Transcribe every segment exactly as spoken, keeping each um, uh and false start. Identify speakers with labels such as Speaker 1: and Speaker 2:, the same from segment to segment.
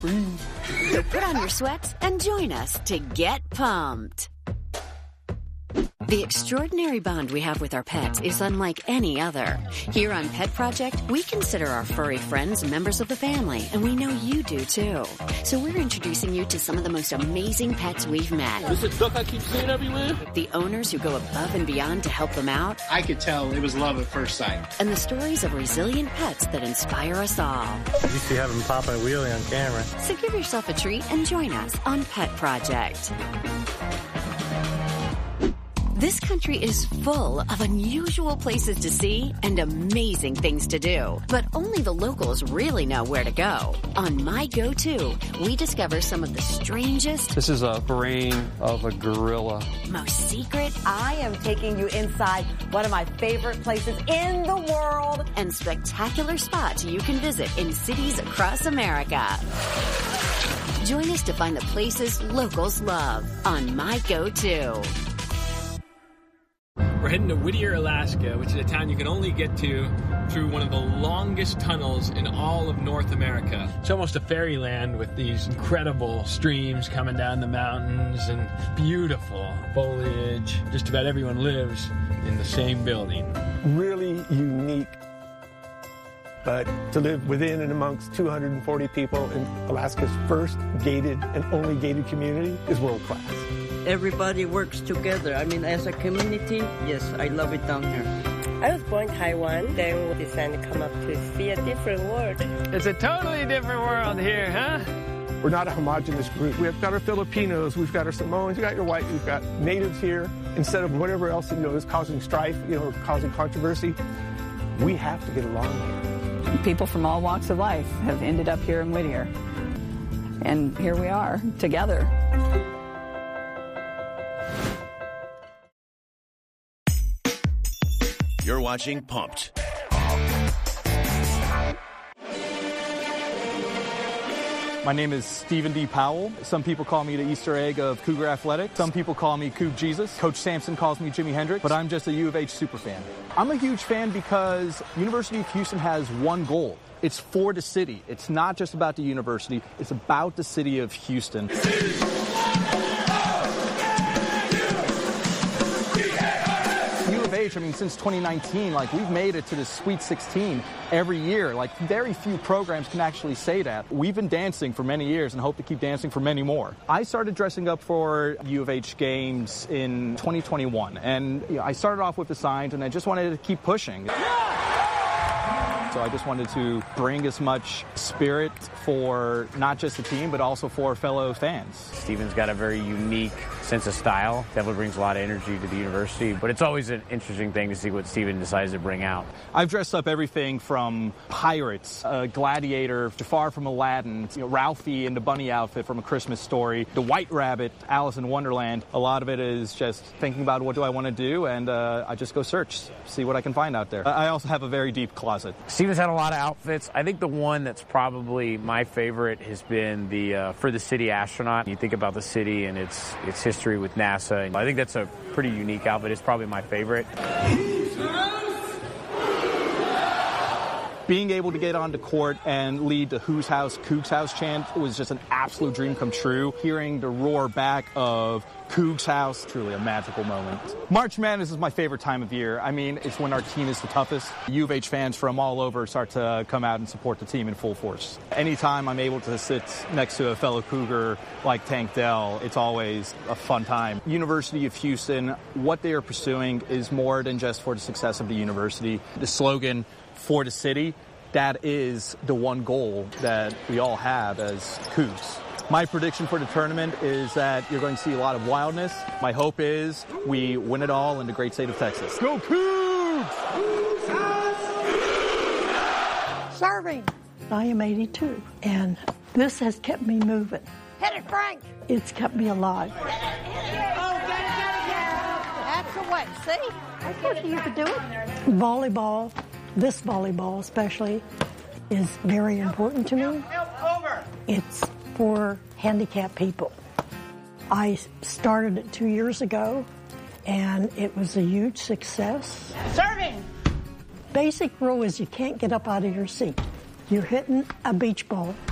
Speaker 1: So put on your sweats and join us to get pumped. The extraordinary bond we have with our pets is unlike any other. Here on Pet Project, we consider our furry friends members of the family, and we know you do too. So we're introducing you to some of the most amazing pets we've met.
Speaker 2: Is it duck I keep seeing everywhere?
Speaker 1: The owners who go above and beyond to help them out.
Speaker 3: I could tell it was love at first sight.
Speaker 1: And the stories of resilient pets that inspire us all.
Speaker 4: You used to have them popping a wheelie on camera.
Speaker 1: So give yourself a treat and join us on Pet Project. This country is full of unusual places to see and amazing things to do. But only the locals really know where to go. On My Go-To, we discover some of the strangest...
Speaker 5: This is a brain of a gorilla.
Speaker 1: ...most secret...
Speaker 6: I am taking you inside one of my favorite places in the world.
Speaker 1: ...and spectacular spots you can visit in cities across America. Join us to find the places locals love on My Go-To.
Speaker 7: We're heading to Whittier, Alaska, which is a town you can only get to through one of the longest tunnels in all of North America. It's almost a fairyland with these incredible streams coming down the mountains and beautiful foliage. Just about everyone lives in the same building.
Speaker 8: Really unique. But to live within and amongst two hundred forty people in Alaska's first gated and only gated community is world class.
Speaker 9: Everybody works together. I mean, as a community, yes, I love it down here.
Speaker 10: I was born in Taiwan, then we decided to come up to see a different world.
Speaker 7: It's a totally different world here, huh?
Speaker 8: We're not a homogenous group. We've got our Filipinos, we've got our Samoans, we've got your white, we've got natives here. Instead of whatever else, you know, is causing strife, you know, causing controversy, we have to get along here.
Speaker 11: People from all walks of life have ended up here in Whittier. And here we are, together.
Speaker 12: You're watching Pumped.
Speaker 13: My name is Stephen D. Powell. Some people call me the Easter egg of Cougar Athletics. Some people call me Coug Jesus. Coach Sampson calls me Jimi Hendrix, but I'm just a U of H superfan. I'm a huge fan because University of Houston has one goal. It's for the city. It's not just about the university. It's about the city of Houston. I mean, since twenty nineteen, like, we've made it to the Sweet sixteen every year. Like, very few programs can actually say that. We've been dancing for many years and hope to keep dancing for many more. I started dressing up for U of H games in twenty twenty-one, and you know, I started off with the signs, and I just wanted to keep pushing. So I just wanted to bring as much spirit for not just the team, but also for fellow fans.
Speaker 14: Steven's got a very unique sense of style. Definitely brings a lot of energy to the university, but it's always an interesting thing to see what Steven decides to bring out.
Speaker 13: I've dressed up everything from pirates, a gladiator, Jafar from Aladdin, you know, Ralphie in the bunny outfit from A Christmas Story, the White Rabbit, Alice in Wonderland. A lot of it is just thinking about what do I want to do, and uh, I just go search, see what I can find out there. I also have a very deep closet.
Speaker 14: Steven's had a lot of outfits. I think the one that's probably my favorite has been the uh, For the City astronaut. You think about the city and its its history with NASA, and I think that's a pretty unique outfit. It's probably my favorite.
Speaker 13: Being able to get onto court and lead the Whose House, Cougs House chant was just an absolute dream come true. Hearing the roar back of Cougs House, truly a magical moment. March Madness is my favorite time of year. I mean, it's when our team is the toughest. U of H fans from all over start to come out and support the team in full force. Anytime I'm able to sit next to a fellow Cougar like Tank Dell, it's always a fun time. University of Houston, what they are pursuing is more than just for the success of the university. The slogan, for the city, that is the one goal that we all have as Cougs. My prediction for the tournament is that you're going to see a lot of wildness. My hope is we win it all in the great state of Texas. Go Cougs!
Speaker 15: Serving. I am eighty-two, and this has kept me moving.
Speaker 10: Hit it, Frank!
Speaker 15: It's kept me alive.
Speaker 10: Oh, get it, get it, get it! That's the way, see? I told you you could do it.
Speaker 15: Volleyball, this volleyball especially, is very important to me. It's for handicapped people. I started it two years ago, and it was a huge success.
Speaker 10: Serving!
Speaker 15: Basic rule is you can't get up out of your seat. You're hitting a beach ball.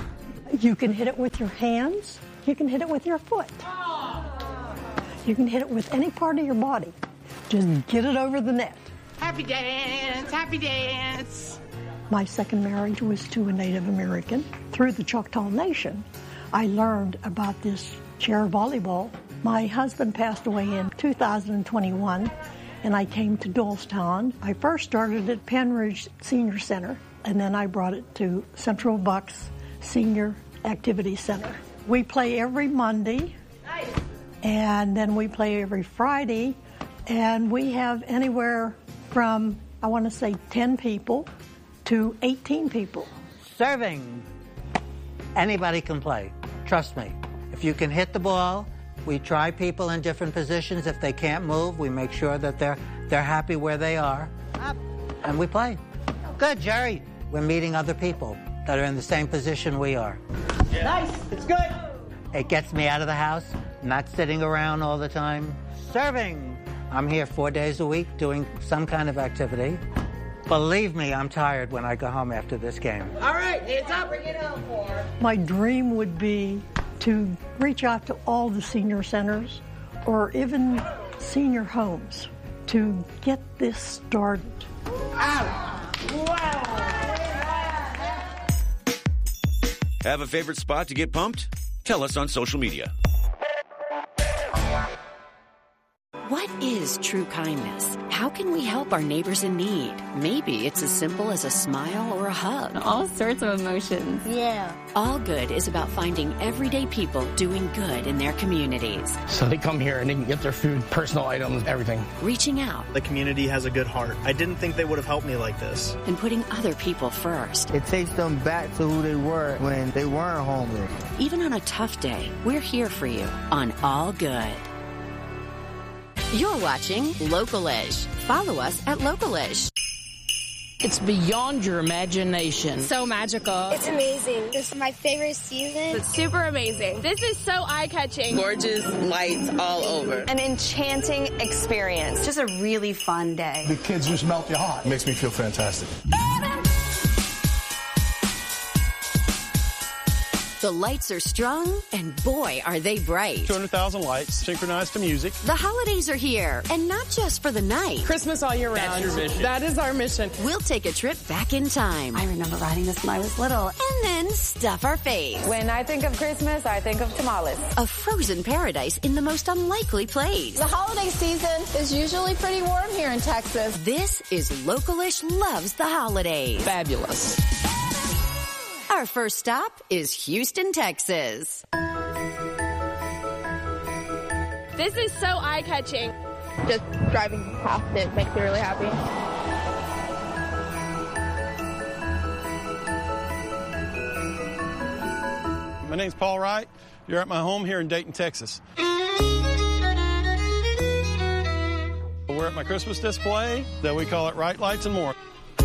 Speaker 15: You can hit it with your hands. You can hit it with your foot. You can hit it with any part of your body. Just get it over the net.
Speaker 10: Happy dance, happy dance.
Speaker 15: My second marriage was to a Native American. Through the Choctaw Nation, I learned about this chair volleyball. My husband passed away in two thousand twenty-one, and I came to Doylestown. I first started at Penridge Senior Center, and then I brought it to Central Bucks Senior Activity Center. We play every Monday, nice. And then we play every Friday, and we have anywhere from, I want to say, ten people to eighteen people.
Speaker 16: Serving. Anybody can play. Trust me. If you can hit the ball, we try people in different positions. If they can't move, we make sure that they're they're happy where they are. Up. And we play. Good, Jerry. We're meeting other people that are in the same position we are.
Speaker 10: Yeah. Nice. It's good.
Speaker 16: It gets me out of the house, not sitting around all the time. Serving. I'm here four days a week doing some kind of activity. Believe me, I'm tired when I go home after this game.
Speaker 10: All right, hands up. Bring it home for.
Speaker 15: My dream would be to reach out to all the senior centers or even senior homes to get this started.
Speaker 10: Ow! Wow!
Speaker 12: Have a favorite spot to get pumped? Tell us on social media.
Speaker 1: What is true kindness? How can we help our neighbors in need? Maybe it's as simple as a smile or a hug.
Speaker 17: All sorts of emotions.
Speaker 1: Yeah. All Good is about finding everyday people doing good in their communities.
Speaker 2: So they come here and they can get their food, personal items, everything.
Speaker 1: Reaching out.
Speaker 18: The community has a good heart. I didn't think they would have helped me like this.
Speaker 1: And putting other people first.
Speaker 19: It takes them back to who they were when they weren't homeless.
Speaker 1: Even on a tough day, we're here for you on All Good. You're watching Local-ish. Follow us at Local-ish.
Speaker 20: It's beyond your imagination.
Speaker 21: So magical.
Speaker 22: It's amazing. This is my favorite season.
Speaker 21: It's super amazing. This is so eye-catching.
Speaker 23: Gorgeous lights all over.
Speaker 24: An enchanting experience.
Speaker 25: Just a really fun day.
Speaker 26: The kids just melt your heart. Makes me feel fantastic.
Speaker 1: The lights are strong, and boy, are they bright.
Speaker 13: two hundred thousand lights, synchronized to music.
Speaker 1: The holidays are here, and not just for the night.
Speaker 27: Christmas all year round.
Speaker 7: That's your mission.
Speaker 27: That is our mission.
Speaker 1: We'll take a trip back in time.
Speaker 25: I remember riding this when I was little.
Speaker 1: And then stuff our face.
Speaker 28: When I think of Christmas, I think of tamales.
Speaker 1: A frozen paradise in the most unlikely place.
Speaker 28: The holiday season is usually pretty warm here in Texas.
Speaker 1: This is Local-ish Loves the Holidays.
Speaker 27: Fabulous.
Speaker 1: Our first stop is Houston, Texas.
Speaker 21: This is so eye-catching.
Speaker 22: Just driving past it makes me really happy.
Speaker 13: My name's Paul Wright. You're at my home here in Dayton, Texas. We're at my Christmas display that we call it Wright Lights and More.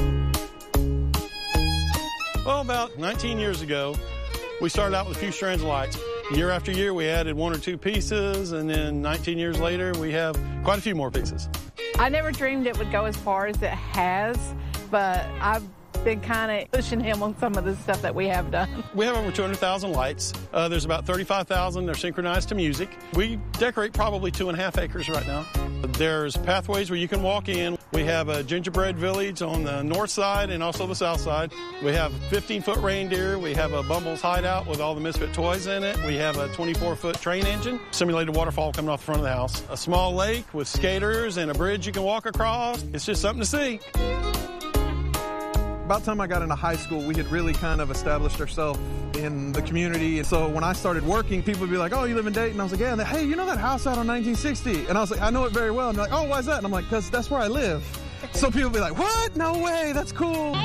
Speaker 13: Well, about nineteen years ago, we started out with a few strands of lights. Year after year, we added one or two pieces, and then nineteen years later, we have quite a few more pieces.
Speaker 27: I never dreamed it would go as far as it has, but I've been kind of pushing him on some of the stuff that we have done.
Speaker 13: We have over two hundred thousand lights. Uh, there's about thirty-five thousand. They're synchronized to music. We decorate probably two and a half acres right now. There's pathways where you can walk in. We have a gingerbread village on the north side and also the south side. We have fifteen-foot reindeer. We have a Bumble's hideout with all the Misfit toys in it. We have a twenty-four-foot train engine, simulated waterfall coming off the front of the house. A small lake with skaters and a bridge you can walk across. It's just something to see.
Speaker 29: About the time I got into high school, we had really kind of established ourselves in the community. And so when I started working, people would be like, oh, you live in Dayton? I was like, yeah. And they, hey, you know that house out on nineteen sixty? And I was like, I know it very well. And they're like, oh, why is that? And I'm like, because that's where I live. So people would be like, what? No way, that's cool.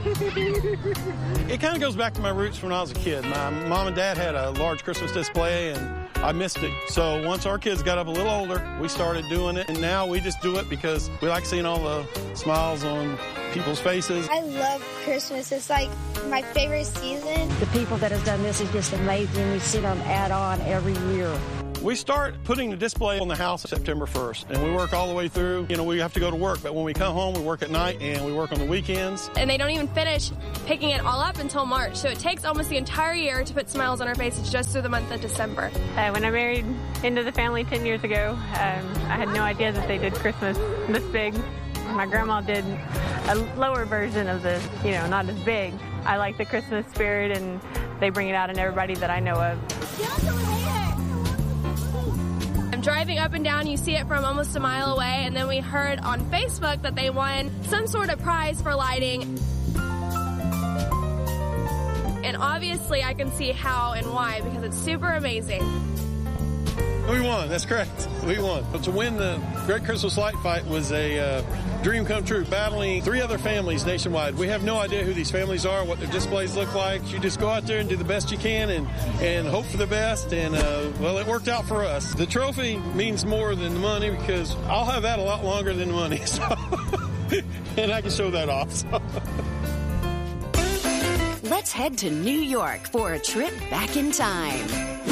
Speaker 29: It kind of goes back to my roots when I was a kid. My mom and dad had a large Christmas display, and I missed it. So once our kids got up a little older, we started doing it. And now we just do it because we like seeing all the smiles on people's faces.
Speaker 22: I love Christmas. It's like my favorite season.
Speaker 30: The people that have done this is just amazing. We see them add on every year.
Speaker 3: We start putting the display on the house September first, and we work all the way through. You know, we have to go to work, but when we come home, we work at night and we work on the weekends.
Speaker 21: And they don't even finish picking it all up until March, so it takes almost the entire year to put smiles on our faces just through the month of December.
Speaker 4: Uh, when I married into the family ten years ago, um, I had no idea that they did Christmas this big. My grandma did a lower version of this, you know, not as big. I like the Christmas spirit, and they bring it out in everybody that I know of.
Speaker 21: I'm driving up and down, you see it from almost a mile away, and then we heard on Facebook that they won some sort of prize for lighting. And obviously I can see how and why, because it's super amazing.
Speaker 3: We won, that's correct. We won. But to win the Great Christmas Light Fight was a uh, dream come true, battling three other families nationwide. We have no idea who these families are, what their displays look like. You just go out there and do the best you can and, and hope for the best. And, uh, well, it worked out for us. The trophy means more than the money because I'll have that a lot longer than the money. So and I can show that off. So.
Speaker 1: Let's head to New York for a trip back in time.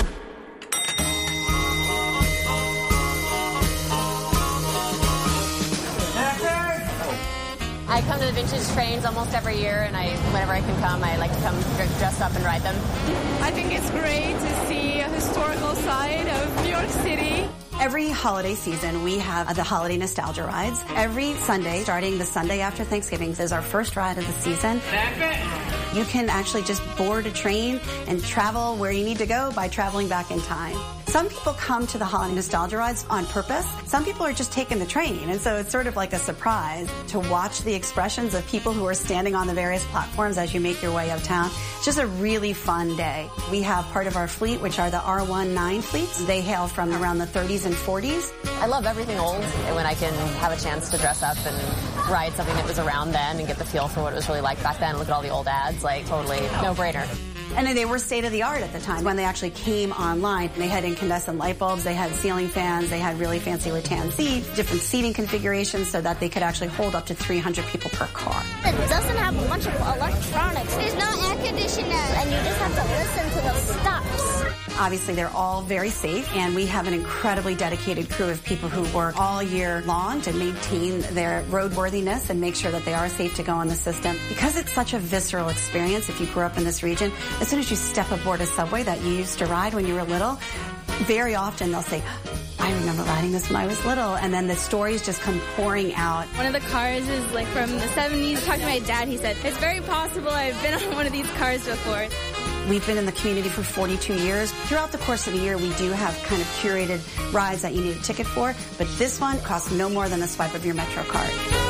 Speaker 24: I come to the vintage trains almost every year, and I, whenever I can come, I like to come dressed up and ride them.
Speaker 21: I think it's great to see a historical side of New York City.
Speaker 25: Every holiday season, we have the holiday nostalgia rides. Every Sunday, starting the Sunday after Thanksgiving, is our first ride of the season. You can actually just board a train and travel where you need to go by traveling back in time. Some people come to the holiday nostalgia rides on purpose. Some people are just taking the train, and so it's sort of like a surprise to watch the expressions of people who are standing on the various platforms as you make your way uptown. It's just a really fun day. We have part of our fleet, which are the R nineteen fleets. They hail from around the thirties and forties.
Speaker 24: I love everything old, and when I can have a chance to dress up and ride something that was around then and get the feel for what it was really like back then, look at all the old ads, like totally no-brainer.
Speaker 25: And they were state-of-the-art at the time. When they actually came online, they had incandescent light bulbs, they had ceiling fans, they had really fancy rattan seats, different seating configurations so that they could actually hold up to three hundred people per car.
Speaker 22: It doesn't have a bunch of electronics. There's no air conditioner, and you just have to listen to the stops.
Speaker 25: Obviously, they're all very safe, and we have an incredibly dedicated crew of people who work all year long to maintain their roadworthiness and make sure that they are safe to go on the system. Because it's such a visceral experience, if you grew up in this region, as soon as you step aboard a subway that you used to ride when you were little, very often they'll say, I remember riding this when I was little, and then the stories just come pouring out.
Speaker 21: One of the cars is like from the seventies. I talked to my dad, he said, it's very possible I've been on one of these cars before.
Speaker 25: We've been in the community for forty-two years. Throughout the course of the year, we do have kind of curated rides that you need a ticket for, but this one costs no more than a swipe of your Metro card.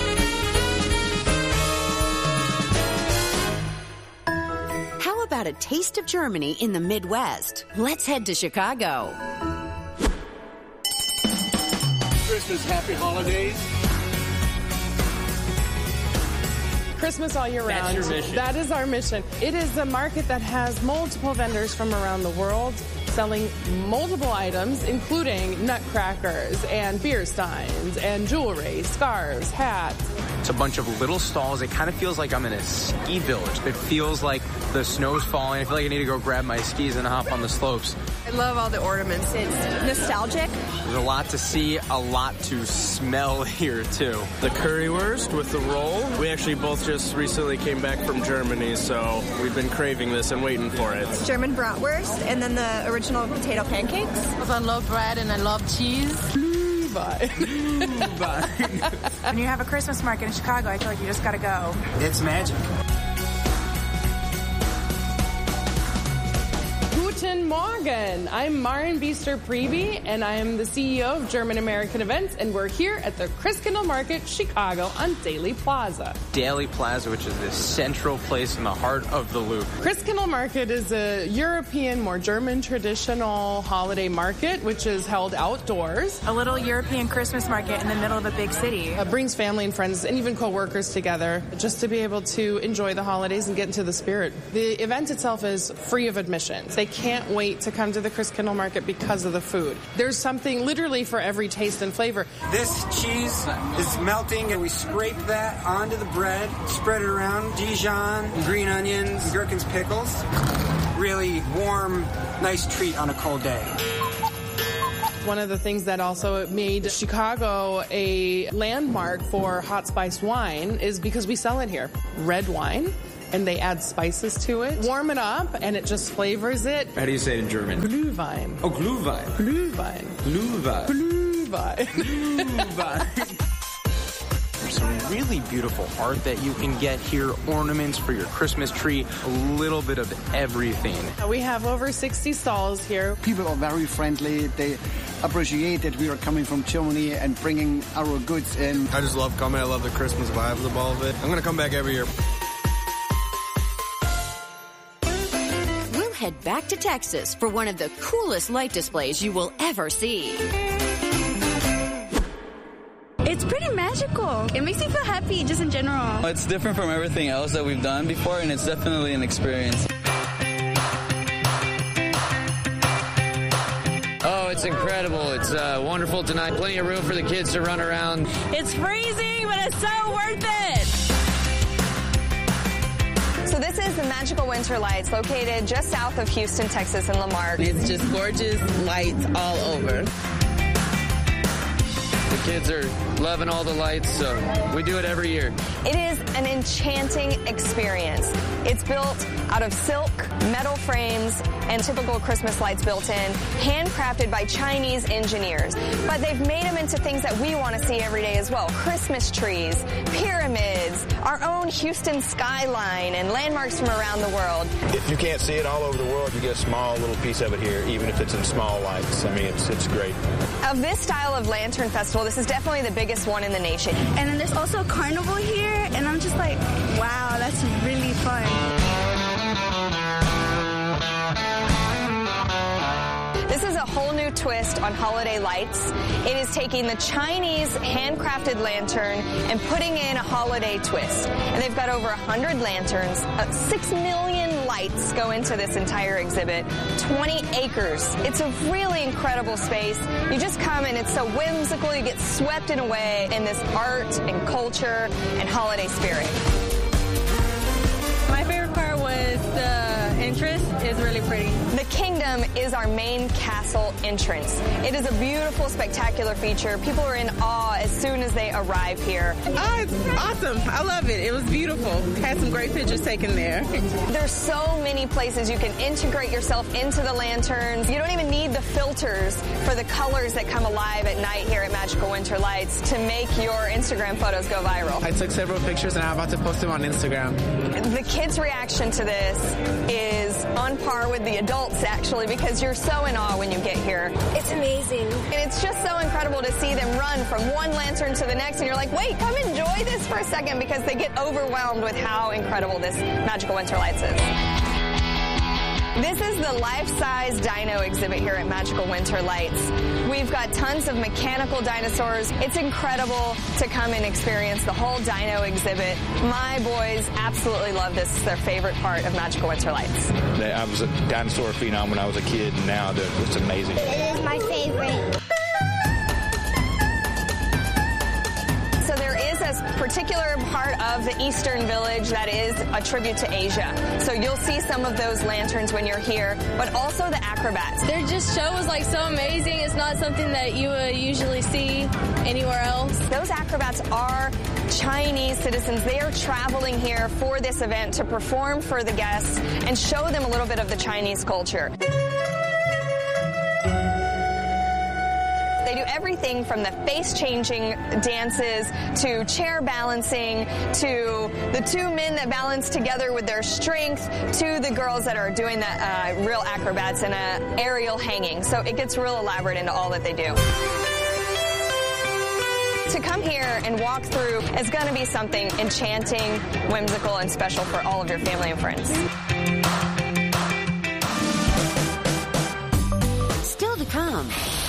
Speaker 1: How about a taste of Germany in the Midwest? Let's head to Chicago.
Speaker 5: Christmas, happy holidays.
Speaker 6: Christmas all year round.
Speaker 5: That's your mission.
Speaker 6: That is our mission. It is a market that has multiple vendors from around the world selling multiple items, including nutcrackers and beer steins and jewelry, scarves, hats.
Speaker 8: It's a bunch of little stalls. It kind of feels like I'm in a ski village. It feels like the snow's falling. I feel like I need to go grab my skis and hop on the slopes.
Speaker 9: I love all the ornaments. It's nostalgic.
Speaker 8: There's a lot to see, a lot to smell here, too.
Speaker 11: The currywurst with the roll. We actually both just recently came back from Germany, so we've been craving this and waiting for it.
Speaker 9: German bratwurst and then the original potato pancakes.
Speaker 24: I love bread and I love cheese.
Speaker 6: Bye.
Speaker 8: Bye.
Speaker 9: When you have a Christmas market in Chicago, I feel like you just gotta go.
Speaker 8: It's magic.
Speaker 6: Guten Morgen. I'm Maren Biester-Priebe, and I am the C E O of German American Events, and we're here at the Christkindl Market, Chicago, on Daley Plaza.
Speaker 8: Daley Plaza, which is the central place in the heart of the Loop.
Speaker 6: Christkindl Market is a European, more German traditional holiday market, which is held outdoors.
Speaker 9: A little European Christmas market in the middle of a big city.
Speaker 6: It brings family and friends and even co-workers together just to be able to enjoy the holidays and get into the spirit. The event itself is free of admission. They can't wait to come to the Christkindl Market because of the food. There's something literally for every taste and flavor.
Speaker 14: This cheese is melting, and we scrape that onto the bread, spread it around, Dijon, green onions, gherkins, pickles. Really warm, nice treat on a cold day.
Speaker 6: One of the things that also made Chicago a landmark for hot spice wine is because we sell it here. Red wine. And they add spices to it, warm it up, and it just flavors it.
Speaker 8: How do you say it in German?
Speaker 6: Glühwein.
Speaker 8: Oh, Glühwein.
Speaker 6: Glühwein.
Speaker 8: Glühwein.
Speaker 6: Glühwein.
Speaker 8: Glühwein. There's some really beautiful art that you can get here, ornaments for your Christmas tree, a little bit of everything.
Speaker 6: We have over sixty stalls here.
Speaker 2: People are very friendly. They appreciate that we are coming from Germany and bringing our goods in.
Speaker 10: I just love coming. I love the Christmas vibes of all of it. I'm going to come back every year.
Speaker 1: Head back to Texas for one of the coolest light displays you will ever see.
Speaker 12: It's pretty magical. It makes me feel happy just in general.
Speaker 15: It's different from everything else that we've done before, and it's definitely an experience.
Speaker 16: Oh, it's incredible. It's uh, wonderful tonight. Plenty of room for the kids to run around.
Speaker 12: It's freezing, but it's so worth it.
Speaker 17: So this is the Magical Winter Lights, located just south of Houston, Texas, in Lamarck.
Speaker 23: It's just gorgeous lights all over.
Speaker 16: The kids are loving all the lights, so we do it every year.
Speaker 17: It is an enchanting experience. It's built out of silk, metal frames, and typical Christmas lights built in, handcrafted by Chinese engineers. But they've made them into things that we want to see every day as well. Christmas trees, pyramids, our own Houston skyline, and landmarks from around the world.
Speaker 18: If you can't see it all over the world, you get a small little piece of it here, even if it's in small lights. I mean, it's, it's great.
Speaker 17: Of this style of lantern festival, this is definitely the biggest one in the nation.
Speaker 12: And then there's also a carnival here, and I'm just like, wow, that's really fun.
Speaker 17: This is a whole new twist on holiday lights. It is taking the Chinese handcrafted lantern and putting in a holiday twist. And they've got over one hundred lanterns. Uh, Six million lights go into this entire exhibit. twenty acres. It's a really incredible space. You just come and it's so whimsical. You get swept in away in this art and culture and holiday spirit.
Speaker 4: My favorite part was the entrance. It's really pretty.
Speaker 17: The Kingdom is our main castle entrance. It is a beautiful, spectacular feature. People are in awe as soon as they arrive here.
Speaker 28: Oh, it's awesome. I love it. It was beautiful. Had some great pictures taken there.
Speaker 17: There's so many places you can integrate yourself into the lanterns. You don't even need the filters for the colors that come alive at night here at Magical Winter Lights to make your Instagram photos go viral.
Speaker 19: I took several pictures and I'm about to post them on Instagram.
Speaker 17: The kids' reaction to this is on par with the adults, actually, because you're so in awe when you get here.
Speaker 22: It's amazing.
Speaker 17: And it's just so incredible to see them run from one lantern to the next, and you're like, wait, come enjoy this for a second, because they get overwhelmed with how incredible this Magical Winter Lights is. This is the life-size dino exhibit here at Magical Winter Lights. We've got tons of mechanical dinosaurs. It's incredible to come and experience the whole dino exhibit. My boys absolutely love this. It's their favorite part of Magical Winter Lights.
Speaker 18: I was a dinosaur phenom when I was a kid, and now it's amazing.
Speaker 22: It is my favorite.
Speaker 17: So there is a particular part of the Eastern Village that is a tribute to Asia. So you'll see some of those lanterns when you're here, but also the acrobats.
Speaker 12: Their just show was like so amazing. It's not something that you would usually see anywhere else.
Speaker 17: Those acrobats are Chinese citizens. They are traveling here for this event to perform for the guests and show them a little bit of the Chinese culture. They do everything from the face-changing dances to chair balancing to the two men that balance together with their strength to the girls that are doing the uh, real acrobats and uh, aerial hanging. So it gets real elaborate into all that they do. To come here and walk through is going to be something enchanting, whimsical, and special for all of your family and friends.
Speaker 1: Still to come.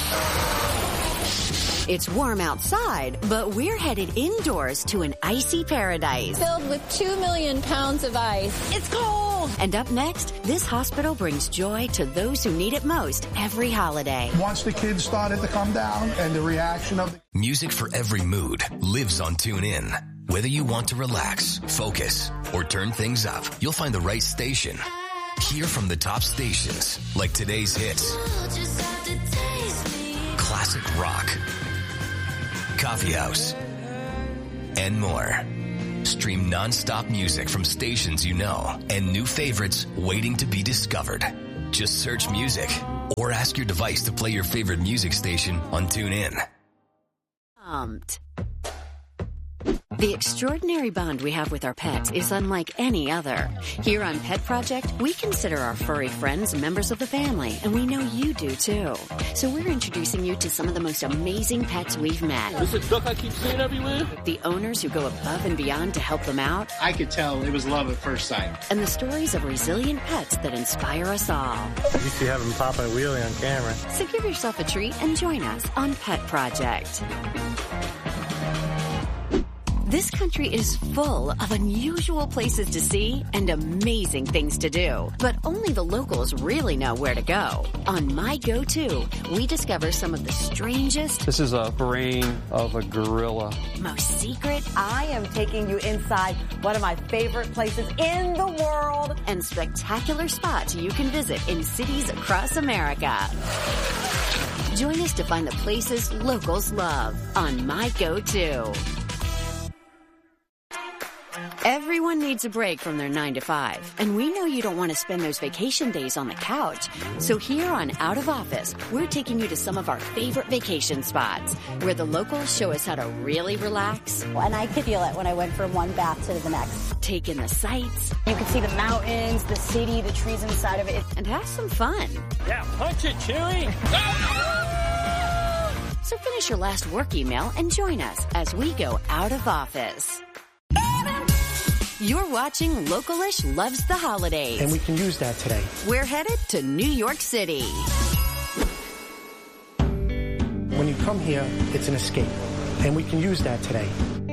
Speaker 1: It's warm outside, but we're headed indoors to an icy paradise.
Speaker 28: Filled with two million pounds of ice. It's cold!
Speaker 1: And up next, this hospital brings joy to those who need it most every holiday.
Speaker 26: Once the kids started to come down and the reaction of the...
Speaker 20: Music for every mood lives on TuneIn. Whether you want to relax, focus, or turn things up, you'll find the right station. Hear from the top stations, like today's hits, classic rock, coffee house, and more. Stream non-stop music from stations you know and new favorites waiting to be discovered. Just search music or ask your device to play your favorite music station on TuneIn.
Speaker 1: Pumped. The extraordinary bond we have with our pets is unlike any other. Here on Pet Project, we consider our furry friends members of the family, and we know you do too. So we're introducing you to some of the most amazing pets we've met.
Speaker 3: This is a duck I keep seeing everywhere.
Speaker 1: The owners who go above and beyond to help them out.
Speaker 5: I could tell it was love at first sight.
Speaker 1: And the stories of resilient pets that inspire us all.
Speaker 7: You used to have them pop a wheelie on camera.
Speaker 1: So give yourself a treat and join us on Pet Project. This country is full of unusual places to see and amazing things to do, but only the locals really know where to go. On My Go-To, we discover some of the strangest...
Speaker 11: This is a brain of a gorilla.
Speaker 1: ...most secret...
Speaker 13: I am taking you inside one of my favorite places in the world...
Speaker 1: ...and spectacular spots you can visit in cities across America. Join us to find the places locals love on My Go-To. Everyone needs a break from their nine to five, and we know you don't want to spend those vacation days on the couch. So here on Out of Office, we're taking you to some of our favorite vacation spots where the locals show us how to really relax.
Speaker 21: And I could feel it when I went from one bath to the next.
Speaker 1: Take in the sights.
Speaker 21: You can see the mountains, the city, the trees inside of it.
Speaker 1: And have some fun.
Speaker 3: Yeah, punch it, Chewie!
Speaker 1: So finish your last work email and join us as we go out of office. You're watching Localish Loves the Holidays.
Speaker 25: And we can use that today.
Speaker 1: We're headed to New York City.
Speaker 25: When you come here, it's an escape. And we can use that today.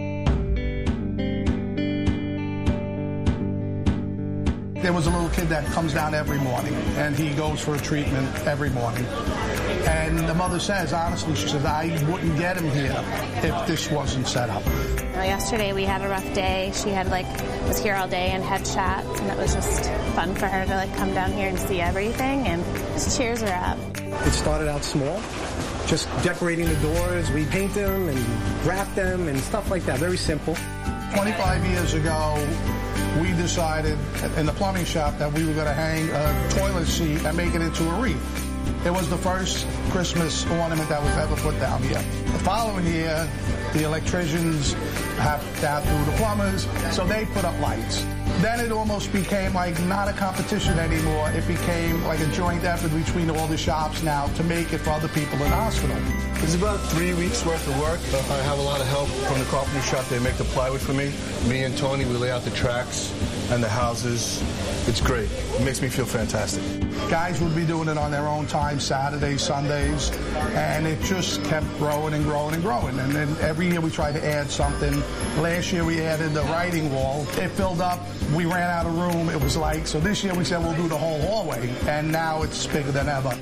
Speaker 26: There was a little kid that comes down every morning, and he goes for a treatment every morning. And the mother says, honestly, she says, I wouldn't get him here if this wasn't set up.
Speaker 27: Well, yesterday we had a rough day. She had like was here all day and had chats, and it was just fun for her to like come down here and see everything and just cheers her up.
Speaker 25: It started out small, just decorating the doors. We paint them and wrap them and stuff like that. Very simple.
Speaker 26: twenty-five years ago, we decided in the plumbing shop that we were going to hang a toilet seat and make it into a wreath. It was the first Christmas ornament that was ever put down here. The following year, the electricians have that through the plumbers, so they put up lights. Then it almost became like not a competition anymore. It became like a joint effort between all the shops now to make it for other people in the hospital.
Speaker 10: It's about three weeks worth of work. I have a lot of help from the carpentry shop. They make the plywood for me. Me and Tony, we lay out the tracks and the houses. It's great. It makes me feel fantastic.
Speaker 26: Guys would be doing it on their own time, Saturdays, Sundays, and it just kept growing and growing and growing. And then every year we tried to add something. Last year we added the writing wall. It filled up. We ran out of room. It was like, so this year we said we'll do the whole hallway, and now it's bigger than ever.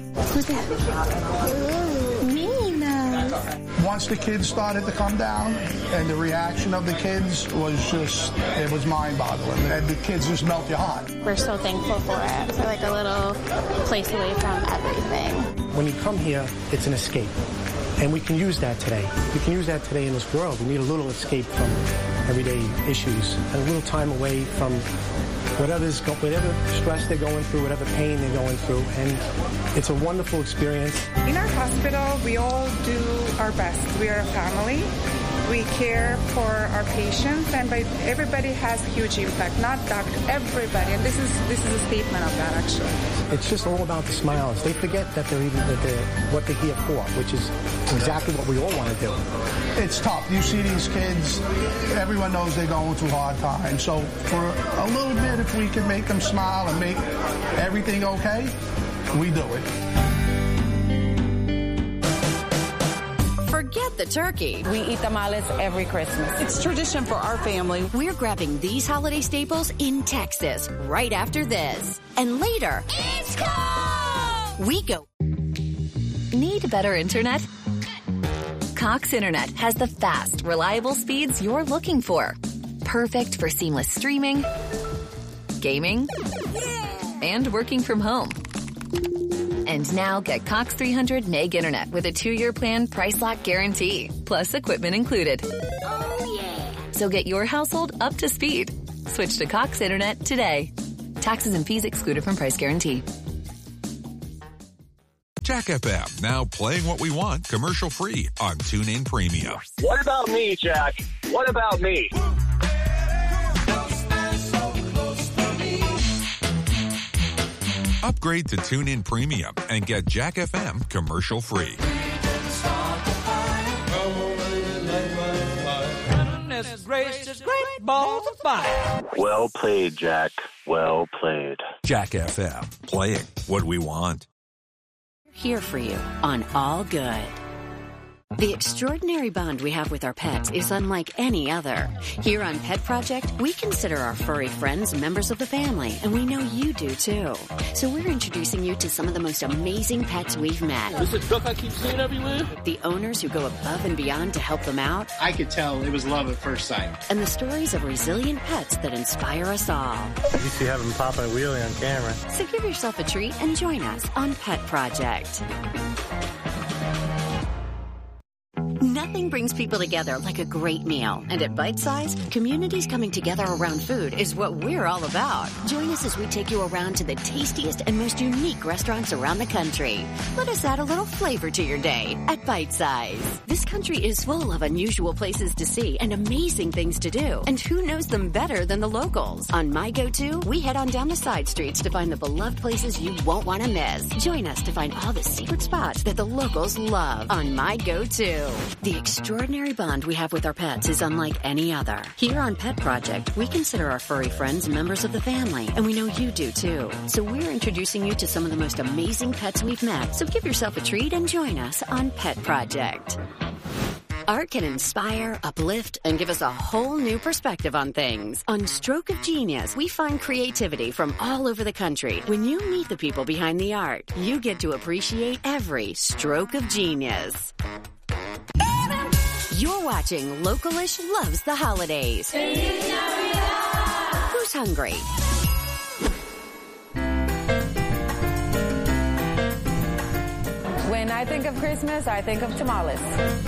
Speaker 26: Once the kids started to come down, and the reaction of the kids was just, it was mind-boggling. And the kids just melt your heart.
Speaker 27: We're so thankful for it. It's like a little place away from everything.
Speaker 25: When you come here, it's an escape. And we can use that today. We can use that today in this world. We need a little escape from everyday issues, a little time away from whatever's go, whatever stress they're going through, whatever pain they're going through, and it's a wonderful experience.
Speaker 29: In our hospital, we all do our best. We are a family. We care for our patients, and by everybody has a huge impact. Not doctor, everybody, and this is this is a statement of that actually.
Speaker 25: It's just all about the smiles. They forget that they're even that they're what they're here for, which is exactly what we all want to do.
Speaker 26: It's tough. You see these kids, everyone knows they're going through hard times. So for a little bit, if we can make them smile and make everything okay, we do it.
Speaker 1: Forget the turkey.
Speaker 13: We eat tamales every Christmas.
Speaker 6: It's tradition for our family.
Speaker 1: We're grabbing these holiday staples in Texas right after this. And later,
Speaker 22: it's cold!
Speaker 1: We go.
Speaker 30: Need better internet? Cox Internet has the fast, reliable speeds you're looking for. Perfect for seamless streaming, gaming, yeah! and working from home. And now get Cox three hundred Meg Internet with a two-year plan price lock guarantee, plus equipment included.
Speaker 22: Oh, yeah.
Speaker 30: So get your household up to speed. Switch to Cox Internet today. Taxes and fees excluded from price guarantee.
Speaker 2: Jack F M, now playing what we want commercial-free on TuneIn Premium.
Speaker 4: What about me, Jack? What about me?
Speaker 2: Upgrade to TuneIn Premium and get Jack F M commercial-free.
Speaker 4: Well played, Jack. Well played.
Speaker 2: Jack F M, playing what we want.
Speaker 1: Here for you on All Good. The extraordinary bond we have with our pets is unlike any other. Here on Pet Project, we consider our furry friends members of the family, and we know you do too. So we're introducing you to some of the most amazing pets we've met.
Speaker 3: Is it duck I keep seeing everywhere?
Speaker 1: The owners who go above and beyond to help them out.
Speaker 5: I could tell it was love at first sight.
Speaker 1: And the stories of resilient pets that inspire us all.
Speaker 7: You see having popping a wheelie on camera.
Speaker 1: So give yourself a treat and join us on Pet Project. Nothing brings people together like a great meal. And at Bite Size, communities coming together around food is what we're all about. Join us as we take you around to the tastiest and most unique restaurants around the country. Let us add a little flavor to your day at Bite Size. This country is full of unusual places to see and amazing things to do. And who knows them better than the locals? On My Go-To, we head on down the side streets to find the beloved places you won't want to miss. Join us to find all the secret spots that the locals love on My Go-To. The extraordinary bond we have with our pets is unlike any other. Here on Pet Project, we consider our furry friends members of the family, and we know you do too. So we're introducing you to some of the most amazing pets we've met. So give yourself a treat and join us on Pet Project. Art can inspire, uplift, and give us a whole new perspective on things. On Stroke of Genius, we find creativity from all over the country. When you meet the people behind the art, you get to appreciate every stroke of genius. You're watching Localish Loves the Holidays. Who's hungry?
Speaker 8: When I think of Christmas, I think of tamales.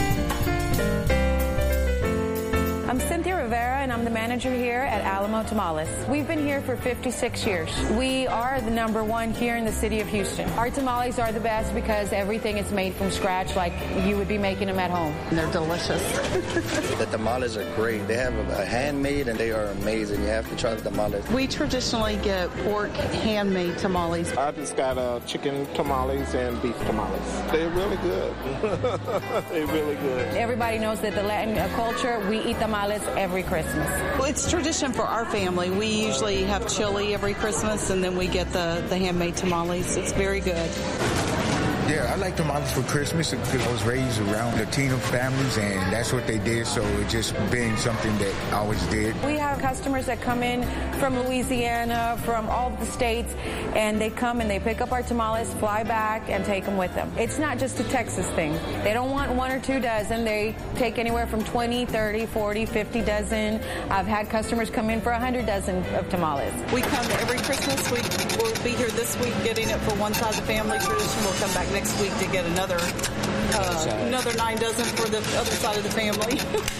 Speaker 8: I'm Cynthia Rivera, and I'm the manager here at Alamo Tamales. We've been here for fifty-six years. We are the number one here in the city of Houston. Our tamales are the best because everything is made from scratch like you would be making them at home.
Speaker 6: And they're delicious.
Speaker 9: The tamales are great. They have a, a handmade, and they are amazing. You have to try the tamales.
Speaker 6: We traditionally get pork handmade tamales.
Speaker 14: I just got uh, chicken tamales and beef tamales. They're really good. They're really good.
Speaker 8: Everybody knows that the Latin culture, we eat tamales every Christmas.
Speaker 6: Well, it's tradition for our family. We usually have chili every Christmas, and then we get the, the handmade tamales. It's very good.
Speaker 15: Yeah, I like tamales for Christmas because I was raised around Latino families, and that's what they did, so it just been something that I always did.
Speaker 8: We have customers that come in from Louisiana, from all the states, and they come and they pick up our tamales, fly back, and take them with them. It's not just a Texas thing. They don't want one or two dozen. They take anywhere from twenty, thirty, forty, fifty dozen. I've had customers come in for one hundred dozen of tamales.
Speaker 6: We come every Christmas. We, we'll be here this week getting it for one side of the family tradition. We'll come back next week to get another uh, another nine dozen for the other side of the family.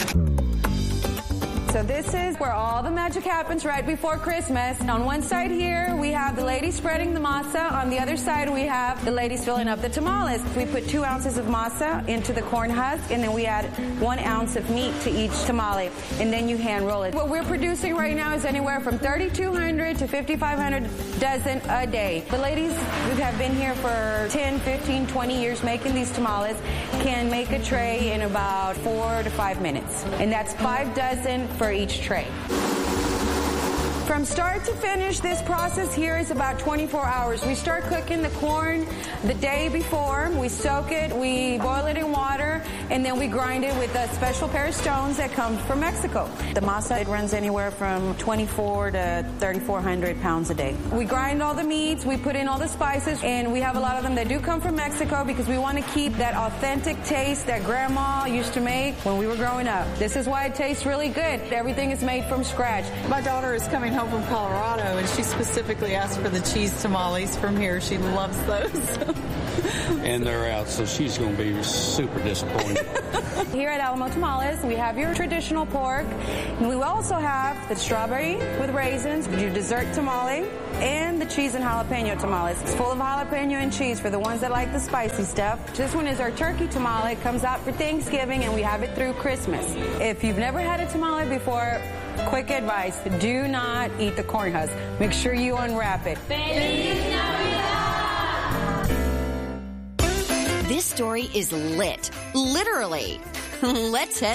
Speaker 8: So this is where all the magic happens right before Christmas. On one side here, we have the ladies spreading the masa. On the other side, we have the ladies filling up the tamales. We put two ounces of masa into the corn husk, and then we add one ounce of meat to each tamale, and then you hand roll it. What we're producing right now is anywhere from thirty-two hundred to fifty-five hundred dozen a day. The ladies who have been here for ten, fifteen, twenty years making these tamales can make a tray in about four to five minutes, and that's five dozen for each tray. From start to finish, this process here is about twenty-four hours. We start cooking the corn the day before. We soak it, we boil it in water, and then we grind it with a special pair of stones that comes from Mexico. The masa, it runs anywhere from twenty-four to thirty-four hundred pounds a day. We grind all the meats, we put in all the spices, and we have a lot of them that do come from Mexico because we want to keep that authentic taste that Grandma used to make when we were growing up. This is why it tastes really good. Everything is made from scratch.
Speaker 6: My daughter is coming home from Colorado, and she specifically asked for the cheese tamales from here. She loves those.
Speaker 11: and they're out, so she's going to be super disappointed.
Speaker 8: Here at Alamo Tamales, we have your traditional pork, and we also have the strawberry with raisins, your dessert tamale, and the cheese and jalapeno tamales. It's full of jalapeno and cheese for the ones that like the spicy stuff. This one is our turkey tamale. It comes out for Thanksgiving, and we have it through Christmas. If you've never had a tamale before, quick advice, do not eat the corn husk. Make sure you unwrap it.
Speaker 1: Feliz Navidad! This story is lit. Literally. Let's head